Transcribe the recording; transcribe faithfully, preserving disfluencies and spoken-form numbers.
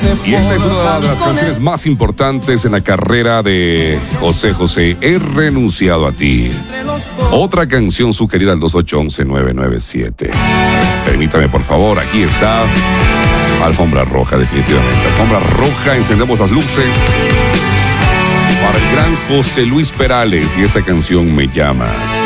Y esta es una de las canciones más importantes en la carrera de José José. He renunciado a ti. Otra canción sugerida al dos ocho uno uno nueve nueve siete. Permítame, por favor, aquí está. Alfombra roja, definitivamente. Alfombra roja, encendemos las luces. Para el gran José Luis Perales y esta canción, Me llamas.